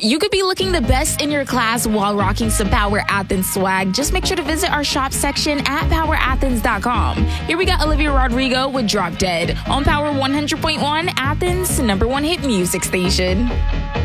You could be looking the best in your class while rocking some Power Athens swag. Just make sure to visit our shop section at powerathens.com. Here we got Olivia Rodrigo with Drop Dead on Power 100.1, Athens' #1 hit music station.